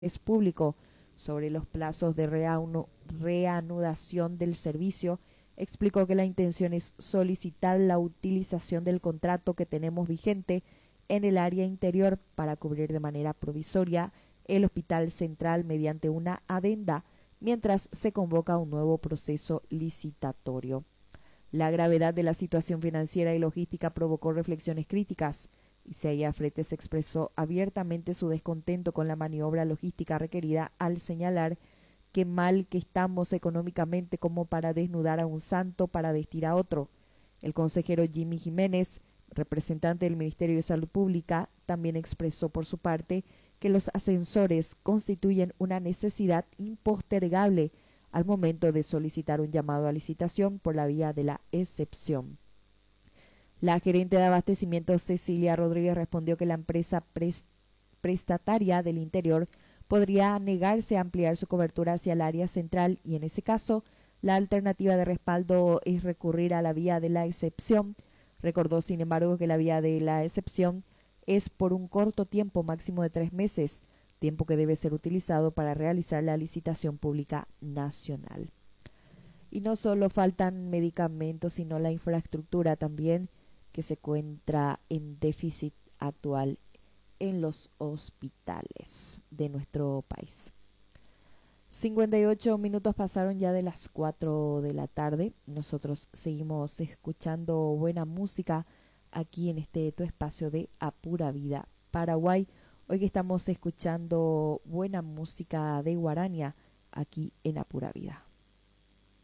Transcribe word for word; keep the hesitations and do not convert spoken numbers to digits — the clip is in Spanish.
es público sobre los plazos de reanu- reanudación del servicio, explicó que la intención es solicitar la utilización del contrato que tenemos vigente en el área interior para cubrir de manera provisoria el Hospital Central mediante una adenda, mientras se convoca un nuevo proceso licitatorio. La gravedad de la situación financiera y logística provocó reflexiones críticas. Isaías Fretes expresó abiertamente su descontento con la maniobra logística requerida al señalar que mal que estamos económicamente como para desnudar a un santo para vestir a otro. El consejero Jimmy Jiménez, representante del Ministerio de Salud Pública, también expresó por su parte que los ascensores constituyen una necesidad impostergable al momento de solicitar un llamado a licitación por la vía de la excepción. La gerente de abastecimiento Cecilia Rodríguez respondió que la empresa pres- prestataria del interior podría negarse a ampliar su cobertura hacia el área central y en ese caso la alternativa de respaldo es recurrir a la vía de la excepción. Recordó, sin embargo, que la vía de la excepción es por un corto tiempo, máximo de tres meses, tiempo que debe ser utilizado para realizar la licitación pública nacional. Y no solo faltan medicamentos, sino la infraestructura también, que se encuentra en déficit actual en los hospitales de nuestro país. cincuenta y ocho minutos pasaron ya de las cuatro de la tarde. Nosotros seguimos escuchando buena música aquí en este tu espacio de A Pura Vida Paraguay. Hoy que estamos escuchando buena música de Guarania aquí en A Pura Vida.